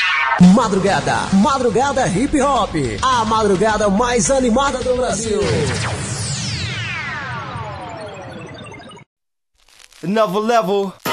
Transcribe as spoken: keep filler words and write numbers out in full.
Madrugada, madrugada hip hop, a madrugada mais animada do Brasil. Another level.